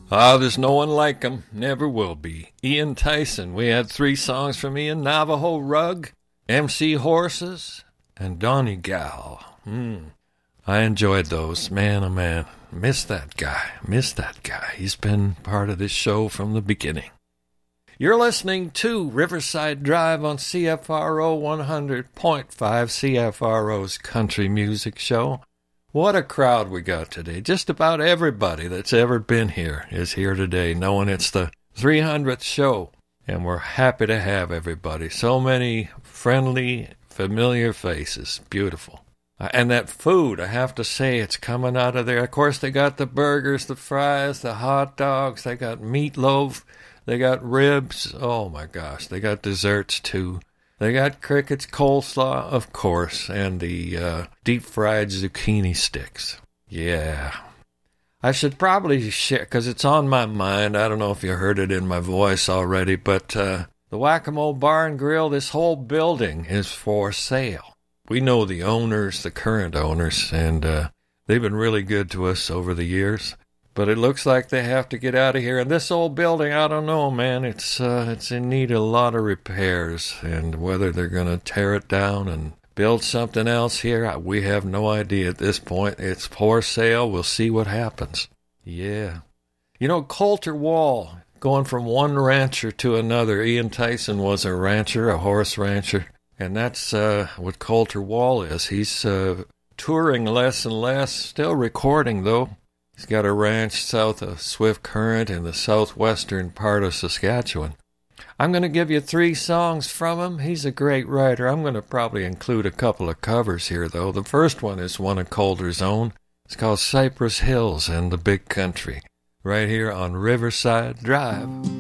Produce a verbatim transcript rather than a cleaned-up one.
Ah, there's no one like him. Never will be. Ian Tyson. We had three songs from Ian. Navajo Rug, M C Horses, and Donnie Gal. Hmm. I enjoyed those. Man, oh man. Miss that guy. Miss that guy. He's been part of this show from the beginning. You're listening to Riverside Drive on C F R O one hundred point five, C F R O's country music show. What a crowd we got today. Just about everybody that's ever been here is here today, knowing it's the three hundredth show. And we're happy to have everybody. So many friendly, familiar faces. Beautiful. Uh, and that food, I have to say, it's coming out of there. Of course, they got the burgers, the fries, the hot dogs. They got meatloaf. They got ribs. Oh, my gosh. They got desserts, too. They got crickets, coleslaw, of course, and the uh, deep-fried zucchini sticks. Yeah. I should probably share, because it's on my mind. I don't know if you heard it in my voice already, but uh, the Whack-A-Mole Bar and Grill, this whole building is for sale. We know the owners, the current owners, and uh, they've been really good to us over the years. But it looks like they have to get out of here. And this old building, I don't know, man. It's uh, it's in need of a lot of repairs. And whether they're going to tear it down and build something else here, we have no idea at this point. It's for sale. We'll see what happens. Yeah. You know, Coulter Wall, going from one rancher to another. Ian Tyson was a rancher, a horse rancher. And that's uh, what Coulter Wall is. He's uh, touring less and less, still recording, though. He's got a ranch south of Swift Current in the southwestern part of Saskatchewan. I'm going to give you three songs from him. He's a great writer. I'm going to probably include a couple of covers here, though. The first one is one of Coulter's own. It's called Cypress Hills and the Big Country, right here on Riverside Drive.